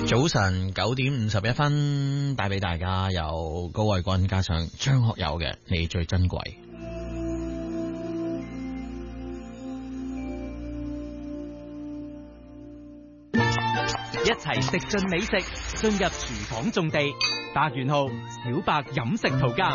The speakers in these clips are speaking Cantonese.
早晨9:51，帶俾大家由高慧君加上張學友嘅《你最珍貴》。 一齊食盡美食，進入廚房種地，達元號小白飲食圖鑑。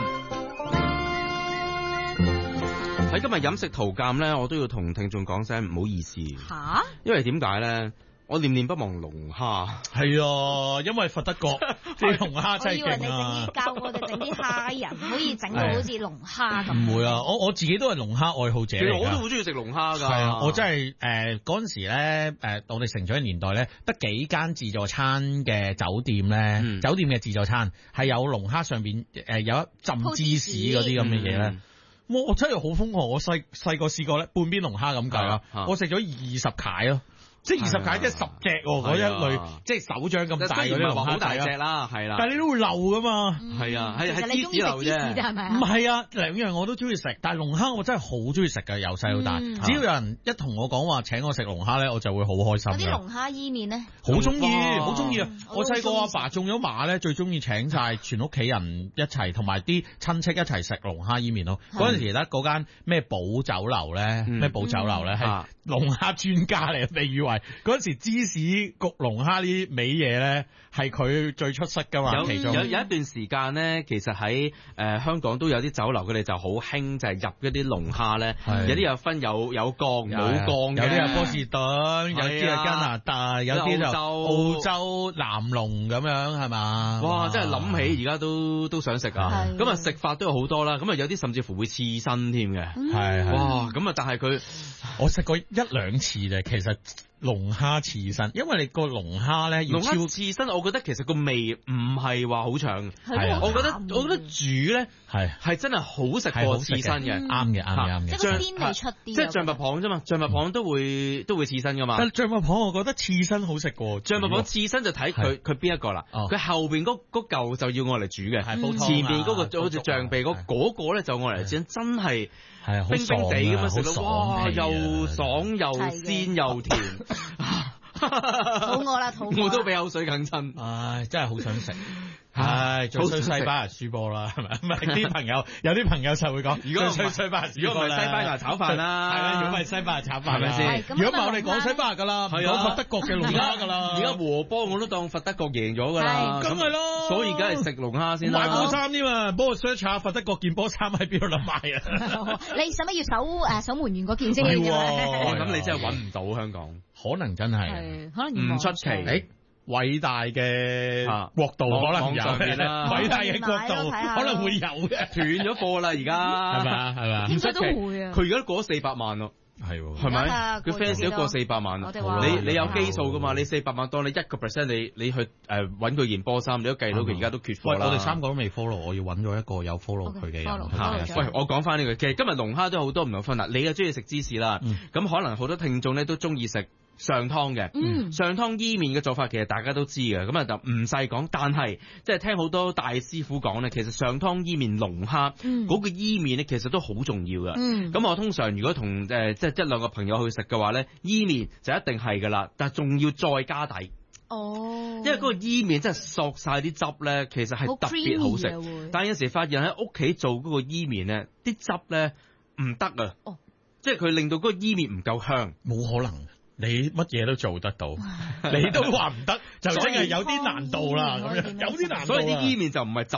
喺今日飲食圖鑑咧，我都要同聽眾講聲唔好意思。 吓？ 因為點解咧？我念念不忘龍蝦。 係啊，因為佛得角啲龍蝦真係勁啊！ 我以為你教我哋整啲蝦仁，可以整到好似龍蝦咁。 唔會啊，我自己都係龍蝦愛好者嚟㗎。 其實我都好中意食龍蝦㗎。 係啊，我真係嗰陣時咧我哋成長嘅年代咧，得幾間自助餐嘅酒店咧，酒店嘅自助餐係有龍蝦上邊有一浸芝士嗰啲咁嘅嘢咧。我真係好瘋狂，我細個試過咧，半邊龍蝦咁計啦，我食咗20塊咯。即係20塊，即係10隻嗰一類，即係手掌咁大嗰啲龍蝦， 好大隻啦，係啦。 但係你都會漏噶嘛？ 係啊，係芝士漏啫。 唔係啊，兩樣我都中意食，但係龍蝦我真係好中意食㗎，由細到大。只要有人一同我講話請我食龍蝦咧，我就會好開心。 嗰啲龍蝦伊麵咧， 好中意，好中意啊！我細個阿爸中咗馬咧，最中意請晒全屋企人一齊，同埋啲親戚一齊食龍蝦伊麵咯。嗰陣時咧，嗰間咩寶酒樓咧，咩寶酒樓咧係龍蝦專家嚟，被譽為嗰陣時芝士焗龍蝦呢味嘢咧係佢最出色噶嘛。其中有一段時間咧，其實喺香港都有啲酒樓，佢哋就好興就係入一啲龍蝦咧，有啲有分有降冇降嘅， 有啲係波士頓，有啲係加拿大，有啲就澳洲南龍咁樣係嘛？ 哇！真係諗起而家都想食啊！咁啊食法都有好多啦，咁啊有啲甚至乎會刺身添嘅， 係哇！咁啊但係佢我食過1-2次啫，其實。龍蝦刺身，因為你個龍蝦咧要超刺身，我覺得其實個味唔係話好長， 係啊， 我覺得煮咧係真係好食過刺身嘅， 啱嘅， 即係個鮮味出啲， 即係象拔蚌啫嘛，象拔蚌都會刺身噶嘛， 但象拔蚌我覺得刺身好食過， 象拔蚌刺身就睇佢邊一個啦，佢後邊嗰嚿就要我嚟煮嘅，前邊嗰個好似象鼻嗰個咧就我嚟整，真係冰冰地咁樣食到，哇，又爽又鮮又甜。 肚餓啦， 我都俾口水哽親， 唉，真係好想食，唉，最衰西班牙輸波啦，係咪？唔係啲朋友，有啲朋友就會講，如果最衰西班牙輸波啦， 西班牙炒飯啦， 係啦，如果唔係西班牙炒飯，係咪先？如果唔係我哋講西班牙噶啦，講佛德國嘅龍蝦噶啦， 而家和波我都當佛德國贏咗噶啦， 咁係咯， 所以梗係食龍蝦先啦。 買波衫添啊，幫我 search 下佛德國件波衫喺邊度買啊？ 你使乜要守門員嗰件先？ 咁你真係揾唔到香港。 可能真係， 可能唔出奇。 偉大嘅國度可能有，偉大嘅國度可能會有嘅， 斷咗貨啦而家， 係咪？ 應該都會啊。 佢而家都過咗400萬咯，係咪？佢 fans 都過400萬啦。你有基數噶嘛？你400萬當你1%，你去揾佢件波衫，你都計到佢而家都缺貨啦。 我哋3個都未 follow，我要揾咗一個有 follow 佢嘅人。 喂，我講翻呢個，其實今日龍蝦都好多唔同分啦。你又中意食芝士啦，咁可能好多聽眾咧都中意食上湯嘅，上湯伊麵嘅做法其實大家都知嘅，咁啊就唔細講。但係即係聽好多大師傅講咧，其實上湯伊麵龍蝦嗰個伊麵咧，其實都好重要嘅。咁我通常如果同即係1-2個朋友去食嘅話咧，伊麵就一定係噶啦，但係仲要再加底。因為嗰個伊麵真係索晒啲汁咧，其實係特別好食。但係有時發現喺屋企做嗰個伊麵咧，啲汁咧唔得啊，即係佢令到嗰個伊麵唔夠香， 冇可能。你乜嘢都做得到，你都話唔得，就真係有啲難度啦。咁樣有啲難度， 所以啲伊麵就唔係